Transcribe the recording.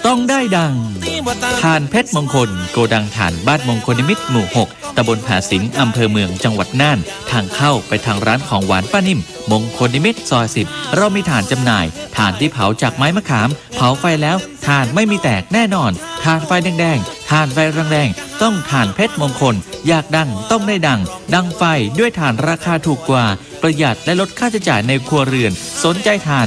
ต้องได้ดังถ่านเพชรมงคลโกดังถ่านบ้านมงคลนิมิตรหมู่ 6ตำบลผาสิงอำเภอเมืองจังหวัดน่านทางเข้าไปทางร้านของหวานป้านิ่มมงคลนิมิตรซอย 10เรามีถ่านจำหน่ายถ่านที่เผาจากไม้มะขามเผาไฟแล้วถ่านไม่มีแตกแน่นอนถ่านไฟแดงๆถ่านไฟแรงๆต้องถ่านเพชรมงคลอยากดังต้องได้ดังดังไฟด้วยถ่านราคาถูกกว่าประหยัดและลดค่าใช้จ่ายในครัวเรือนสนใจถ่าน